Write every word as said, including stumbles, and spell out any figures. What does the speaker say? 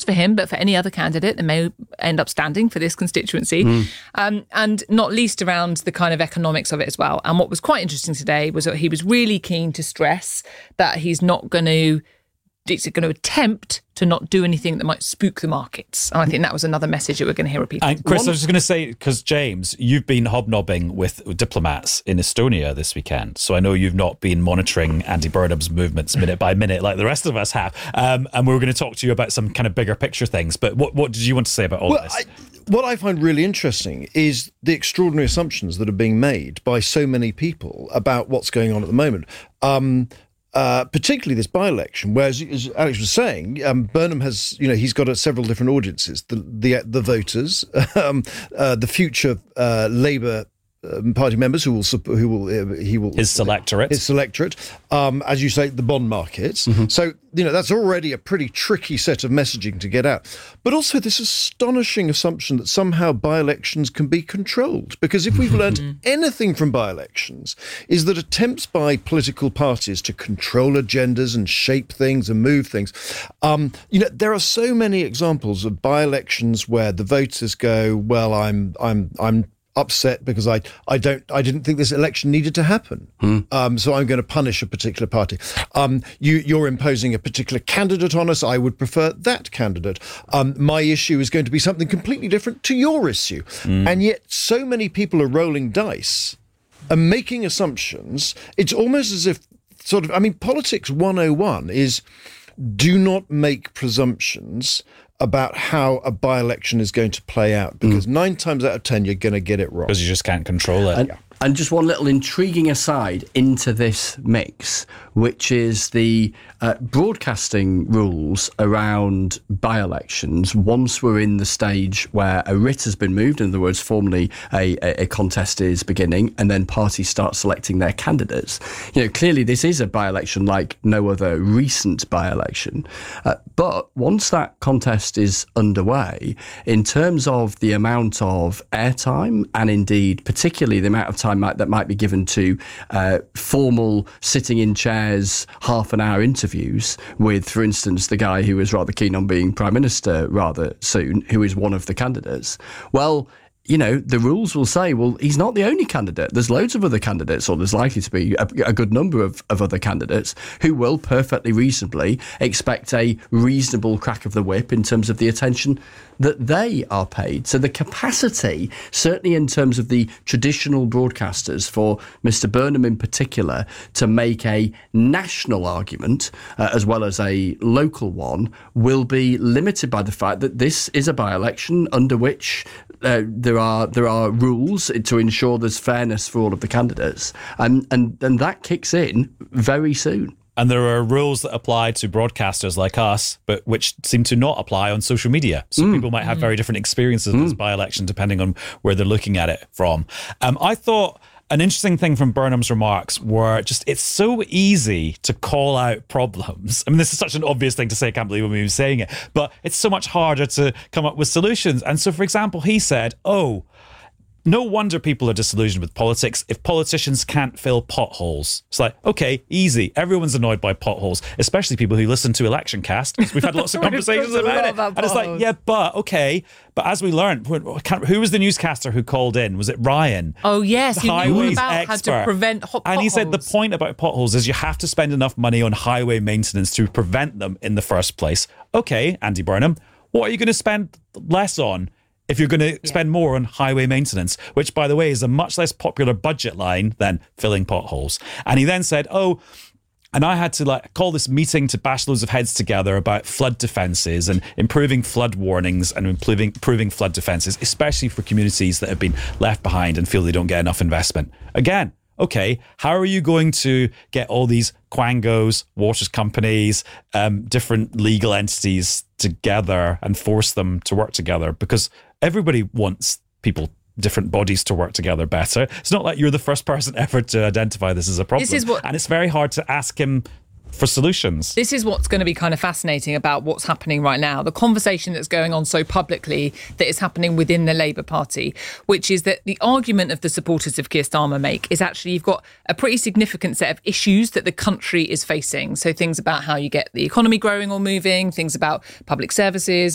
for him, but for any other candidate that may end up standing for this constituency. Mm. Um, and not least around the kind of economics of it as well. And what was quite interesting today was that he was really keen to stress that he's not going to It's going to attempt to not do anything that might spook the markets. And I think that was another message that we're going to hear repeated. And Chris, One, I was just going to say, because James, you've been hobnobbing with diplomats in Estonia this weekend. So I know you've not been monitoring Andy Burnham's movements minute by minute like the rest of us have. Um, and we were going to talk to you about some kind of bigger picture things. But what, what did you want to say about all well, this? I, what I find really interesting is the extraordinary assumptions that are being made by so many people about what's going on at the moment. Um Uh, particularly this by-election, where, as, as Alex was saying, um, Burnham has, you know, he's got a, several different audiences: the the, the voters, um, uh, the future uh, Labour um, Party members who will who will uh, he will his selectorate, his selectorate, um, as you say, the bond markets. Mm-hmm. So you know that's already a pretty tricky set of messaging to get out. But also this astonishing assumption that somehow by-elections can be controlled, because if we've learned anything from by-elections, is that attempts by political parties to control agendas and shape things and move things. Um, you know, there are so many examples of by-elections where the voters go, well, I'm I'm I'm. upset because I I don't I didn't think this election needed to happen. Hmm. Um, so I'm going to punish a particular party. Um, you you're imposing a particular candidate on us. I would prefer that candidate. Um, my issue is going to be something completely different to your issue. Hmm. And yet so many people are rolling dice and making assumptions. It's almost as if sort of I mean politics one oh one is do not make presumptions about how a by-election is going to play out, because mm. nine times out of ten you're going to get it wrong. Because you just can't control it. And, yeah. and just one little intriguing aside into this mix, which is the uh, broadcasting rules around by-elections. Once we're in the stage where a writ has been moved, in other words, formally a, a, a contest is beginning, and then parties start selecting their candidates. You know, clearly this is a by-election like no other recent by-election. Uh, but once that contest is underway, in terms of the amount of airtime, and indeed particularly the amount of time might, that might be given to uh, formal sitting in chairs half an hour interviews with, for instance, the guy who was rather keen on being Prime Minister rather soon, who is one of the candidates, well, you know, the rules will say, well, he's not the only candidate. There's loads of other candidates, or there's likely to be a, a good number of, of other candidates who will perfectly reasonably expect a reasonable crack of the whip in terms of the attention that they are paid. So the capacity, certainly in terms of the traditional broadcasters, for Mister Burnham in particular, to make a national argument uh, as well as a local one, will be limited by the fact that this is a by-election under which uh, there are there are rules to ensure there's fairness for all of the candidates, and and and that kicks in very soon. And there are rules that apply to broadcasters like us, but which seem to not apply on social media. So mm. people might have very different experiences of mm. this by-election depending on where they're looking at it from. Um, I thought an interesting thing from Burnham's remarks were just, it's so easy to call out problems. I mean, this is such an obvious thing to say, I can't believe I'm even saying it, but it's so much harder to come up with solutions. And so, for example, he said, oh, no wonder people are disillusioned with politics if politicians can't fill potholes. It's like, okay, easy. Everyone's annoyed by potholes, especially people who listen to Election Cast, because we've had lots of conversations about it. About and it's like, yeah, but, okay. But as we learned, who was the newscaster who called in? Was it Ryan? Oh, yes. The he highways knew about expert. how to prevent hot potholes. And he said the point about potholes is you have to spend enough money on highway maintenance to prevent them in the first place. Okay, Andy Burnham, what are you going to spend less on if you're going to spend yeah. more on highway maintenance, which, by the way, is a much less popular budget line than filling potholes? And he then said, oh, and I had to like call this meeting to bash loads of heads together about flood defences and improving flood warnings and improving, improving flood defences, especially for communities that have been left behind and feel they don't get enough investment. Again, okay, how are you going to get all these quangos, waters companies, um, different legal entities together and force them to work together? Because everybody wants people, different bodies, to work together better. It's not like you're the first person ever to identify this as a problem. This is what, and it's very hard to ask him for solutions. This is what's going to be kind of fascinating about what's happening right now. The conversation that's going on so publicly that is happening within the Labour Party, which is that the argument of the supporters of Keir Starmer make is actually you've got a pretty significant set of issues that the country is facing. So things about how you get the economy growing or moving, things about public services,